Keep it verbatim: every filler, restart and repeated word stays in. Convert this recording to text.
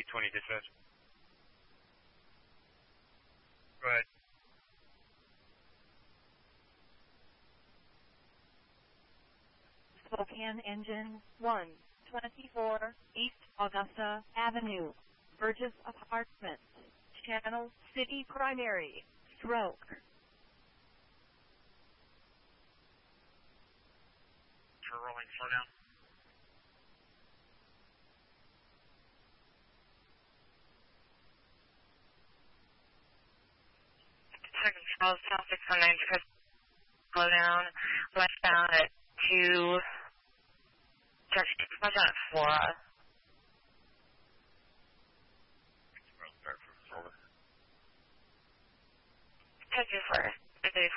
twenty dispatch. Go ahead. Spokane Engine one twenty-four East Augusta Avenue, Burgess Apartments, Channel City Primary, Stroke. For rolling, slow down. Second Charles, South six one nine, slow down, westbound at two, westbound at four. Take you first.